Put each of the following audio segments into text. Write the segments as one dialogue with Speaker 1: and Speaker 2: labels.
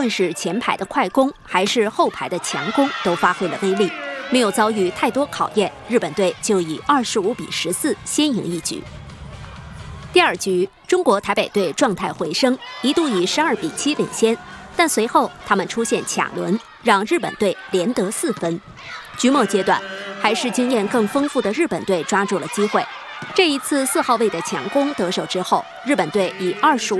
Speaker 1: 论是前排的快攻还是后排的强攻，都发挥了威力。没有遭遇太多考验，日本队就以25-14先赢一局。第二局，中国台北队状态回升，一度以12-7领先，但随后他们出现卡轮，让日本队连得4分。局末阶段，还是经验更丰富的日本队抓住了机会。这一次4号位的强攻得手之后，日本队以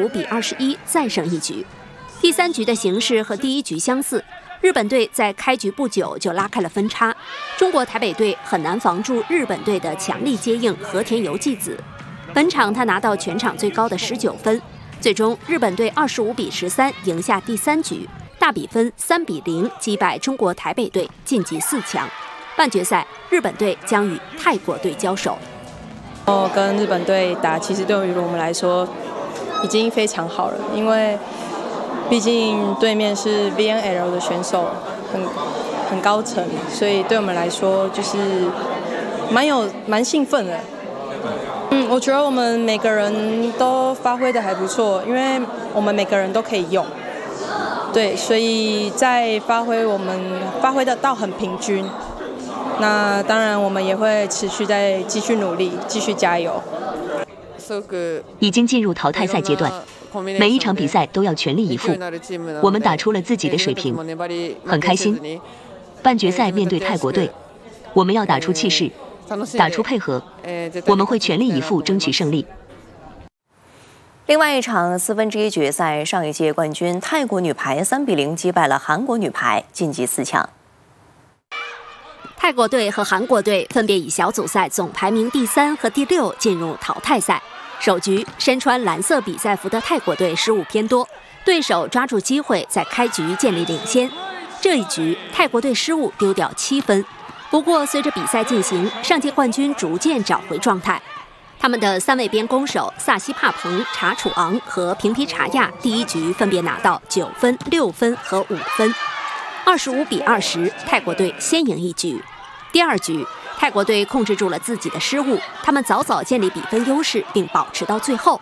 Speaker 1: 25-21再胜一局。第三局的形势和第一局相似，日本队在开局不久就拉开了分差，中国台北队很难防住日本队的强力接应和田由纪子。本场他拿到全场最高的19分，最终日本队25-13赢下第三局，大比分3-0击败中国台北队晋级4强。半决赛，日本队将与泰国队交手。
Speaker 2: 跟日本队打，其实对于我们来说已经非常好了，因为毕竟对面是 VNL 的选手，很高层，所以对我们来说就是蛮兴奋的。我觉得我们每个人都发挥得还不错，因为我们每个人都可以用，对，所以在我们发挥得到很平均。那当然，我们也会持续再继续努力，继续加油。
Speaker 3: 已经进入淘汰赛阶段，每一场比赛都要全力以赴。我们打出了自己的水平，很开心。半决赛面对泰国队，我们要打出气势，打出配合，我们会全力以赴争取胜利。
Speaker 4: 另外一场1/4决赛，上一届冠军泰国女排3-0击败了韩国女排，晋级4强。
Speaker 1: 泰国队和韩国队分别以小组赛总排名第3和第6进入淘汰赛。首局，身穿蓝色比赛服的泰国队失误偏多，对手抓住机会在开局建立领先。这一局，泰国队失误丢掉7分。不过，随着比赛进行，上届冠军逐渐找回状态。他们的3位边攻手萨西帕彭、查楚昂和平皮查亚第一局分别拿到9分、6分和5分。25-20，泰国队先赢一局。第二局，泰国队控制住了自己的失误，他们早早建立比分优势，并保持到最后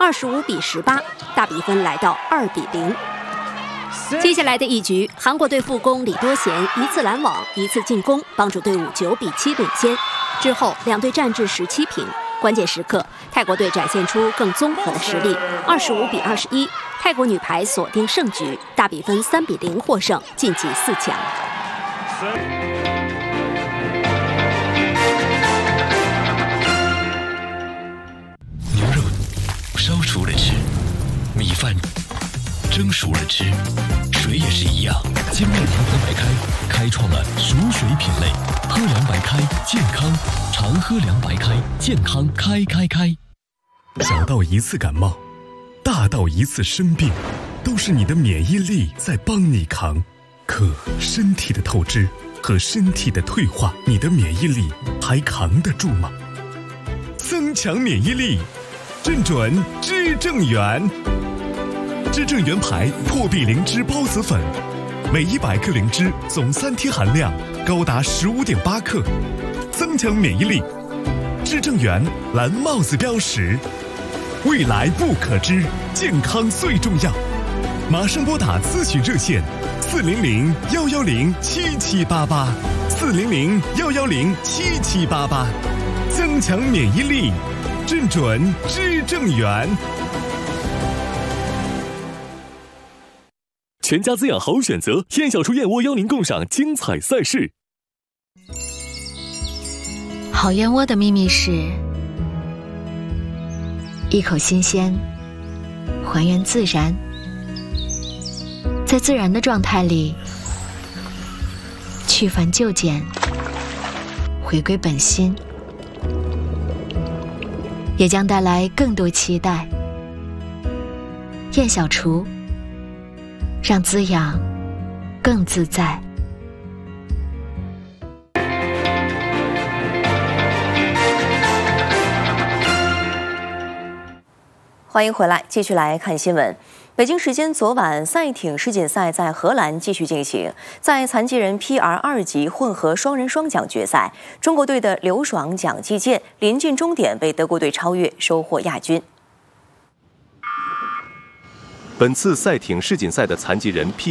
Speaker 1: ，25-18，大比分来到2-0。接下来的一局，韩国队副攻李多贤一次拦网，一次进攻，帮助队伍9-7领先。之后两队战至17平，关键时刻，泰国队展现出更综合的实力，25-21，泰国女排锁定胜局，大比分3-0获胜，晋级4强。
Speaker 5: 牛肉烧熟了吃，米饭蒸熟了吃，水也是一样。精酿堂堂白开，开创了熟水品类。喝凉白开，健康，常喝凉白开，健康开。小到一次感冒，大到一次生病，都是你的免疫力在帮你扛。可身体的透支和身体的退化，你的免疫力还扛得住吗？增强免疫力，正准知正元。知正元牌破壁灵芝孢子粉，每100克灵芝总3天含量高达15.8克，增强免疫力。知正元蓝帽子标识，未来不可知，健康最重要。马上拨打咨询热线400-110-7788，400-110-7788，增强免疫力，正准知正元。
Speaker 6: 全家滋养好选择，燕小厨燕窝邀您共赏精彩赛事。
Speaker 7: 好燕窝的秘密是一口新鲜，还原自然，在自然的状态里去繁就简，回归本心，也将带来更多期待。燕小厨，让滋养更自在。
Speaker 4: 欢迎回来，继续来看新闻。北京时间昨晚，赛艇世锦赛在荷兰继续进行。在残疾人 PR2级混合双人双桨决赛，中国队的刘爽、蒋继健临近终点被德国队超越，收获亚军。
Speaker 8: 本次赛艇世锦赛的残疾人 P